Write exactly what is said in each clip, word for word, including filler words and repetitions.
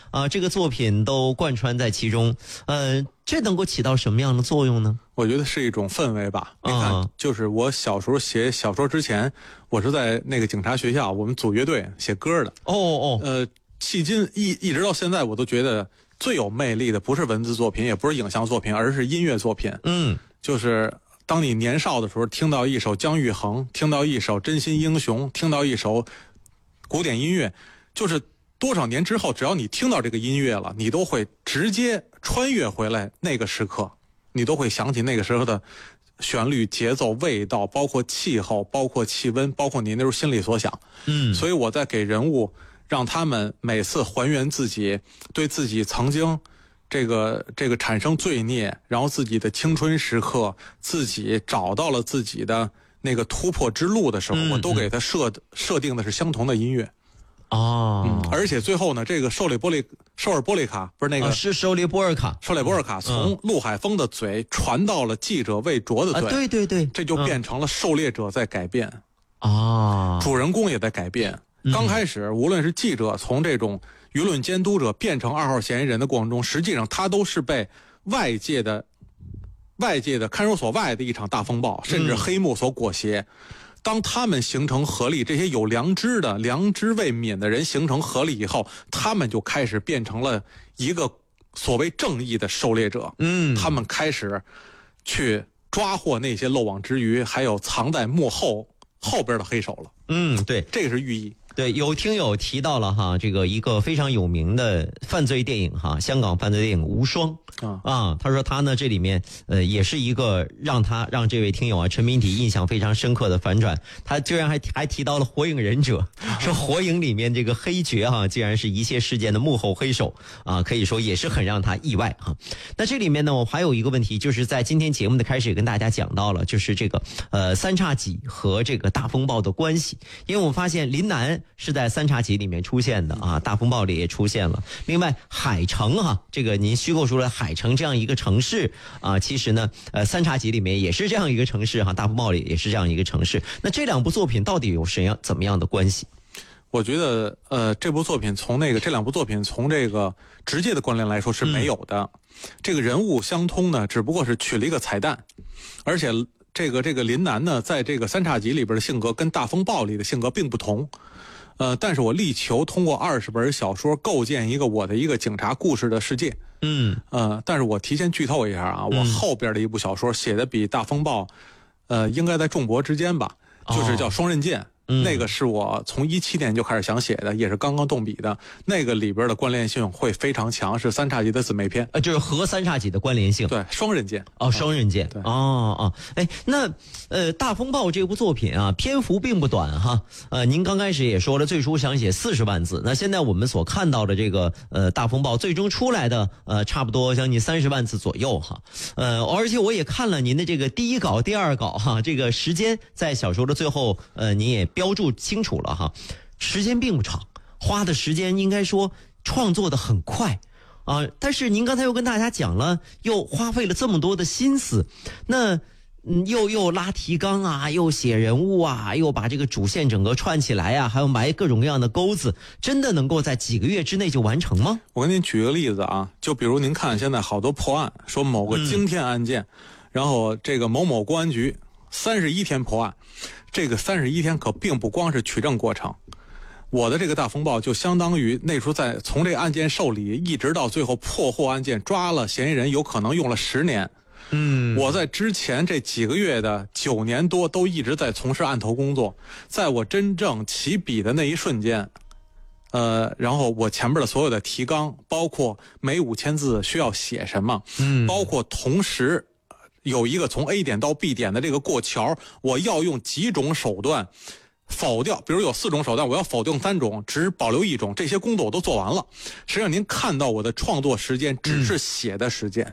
啊、呃，这个作品都贯穿在其中，呃，这能够起到什么样的作用呢？ 我觉得是一种氛围吧。你看， 嗯、 就是我小时候写小说之前，我是在那个警察学校，我们组乐队写歌的。 哦哦， 呃，迄今一一直到现在，我都觉得最有魅力的不是文字作品，也不是影像作品，而是音乐作品。 嗯， 就是当你年少的时候，听到一首姜育恒，听到一首真心英雄，听到一首古典音乐，就是多少年之后，只要你听到这个音乐了，你都会直接穿越回来那个时刻，你都会想起那个时候的旋律、节奏、味道，包括气候，包括气温，包括你那时候心里所想。 嗯， 所以我在给人物，让他们每次还原自己，对自己曾经这个这个产生罪孽，然后自己的青春时刻，自己找到了自己的那个突破之路的时候， 嗯、 我都给他设设定的是相同的音乐。 哦、 嗯，而且最后呢，这个狩猎波利狩尔波利卡不是那个、 啊、是狩猎波尔卡， 狩猎波尔卡从陆海峰的嘴传到了记者魏卓的嘴， 啊，对对对， 这就变成了狩猎者在改变， 啊、嗯， 主人公也在改变。刚开始，无论是记者从这种舆论监督者变成二号嫌疑人的过程中，实际上他都是被外界的、外界的看守所外的一场大风暴，甚至黑幕所裹挟。嗯，当他们形成合力，这些有良知的、良知未泯的人形成合力以后，他们就开始变成了一个所谓正义的狩猎者。 嗯， 他们开始去抓获那些漏网之鱼，还有藏在幕后后边的黑手了。 嗯，对， 这个是寓意。 对，有听友提到了哈，这个一个非常有名的犯罪电影哈，香港犯罪电影《无双》啊，啊，他说他呢这里面呃也是一个让他让这位听友啊陈明体印象非常深刻的反转，他居然还还提到了《火影忍者》，说《火影》里面这个黑爵哈、啊，竟然是一切事件的幕后黑手啊，可以说也是很让他意外哈、啊。那这里面呢，我还有一个问题，就是在今天节目的开始也跟大家讲到了，就是这个呃三叉戟和这个大风暴的关系，因为我发现林南是在三叉戟里面出现的啊，大风暴里也出现了。另外海城哈、啊，这个您虚构出了海城这样一个城市啊，其实呢，呃，三叉戟里面也是这样一个城市哈、啊，大风暴里也是这样一个城市。那这两部作品到底有什样怎么样的关系？ 我觉得呃，这部作品从那个这两部作品从这个直接的关联来说是没有的。嗯、这个人物相通呢，只不过是取了一个彩蛋，而且这个这个林南呢，在这个三叉戟里边的性格跟大风暴里的性格并不同。呃，但是我力求通过二十本小说构建一个我的一个警察故事的世界。 嗯， 呃，但是我提前剧透一下啊，我后边的一部小说写的比大风暴，呃，应该在众伯之间吧，就是叫《双刃剑》。哦，那个是我从一七年就开始想写的，也是刚刚动笔的。那个里边的关联性会非常强，是三叉戟的姊妹篇， 呃，就是和三叉戟的关联性。 对，双刃剑。 哦，双刃剑。对，哦哦，哎，那呃，大风暴这部作品啊，篇幅并不短哈。呃，您刚开始也说了，最初想写四十万字，那现在我们所看到的这个呃大风暴最终出来的呃差不多将近三十万字左右哈。呃，而且我也看了您的这个第一稿、第二稿哈，这个时间在小说的最后呃您也标注清楚了哈，时间并不长，花的时间应该说创作的很快啊。但是您刚才又跟大家讲了，又花费了这么多的心思，那嗯又又拉提纲啊，又写人物啊，又把这个主线整个串起来啊，还有埋各种各样的钩子，真的能够在几个月之内就完成吗？ 我给您举个例子啊，就比如您看现在好多破案，说某个惊天案件，嗯、然后这个某某公安局三十一天破案。这个三十一天可并不光是取证过程，我的这个大风暴就相当于那时候在从这个案件受理一直到最后破获案件抓了嫌疑人，有可能用了十年。 嗯， 我在之前这几个月的九年多都一直在从事案头工作，在我真正起笔的那一瞬间，呃，然后我前面的所有的提纲，包括每五千字需要写什么， 嗯， 包括同时有一个从 A 点到 B 点的这个过桥，我要用几种手段否掉，比如有四种手段，我要否定三种，只保留一种，这些工作我都做完了。实际上您看到我的创作时间只是写的时间，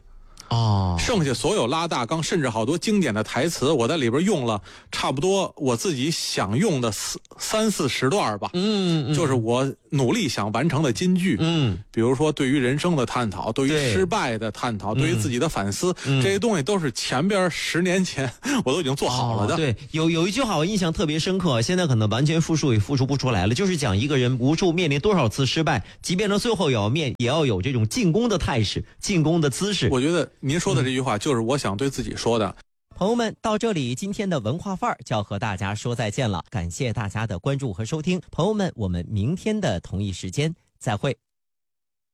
哦，剩下所有拉大纲，甚至好多经典的台词，我在里边用了差不多我自己想用的四三四十段吧。 嗯，嗯就是我努力想完成的金句。 嗯， 比如说对于人生的探讨，对于失败的探讨，对于自己的反思， 嗯、 这些东西都是前边十年前我都已经做好了的。 哦、对，有有一句话我印象特别深刻，现在可能完全复述也复述不出来了，就是讲一个人无数面临多少次失败，即便到最后也要面也要有这种进攻的态势，进攻的姿势。 我觉得您说的这句话就是我想对自己说的。 嗯、朋友们，到这里今天的文化范儿就要和大家说再见了，感谢大家的关注和收听，朋友们，我们明天的同一时间再会。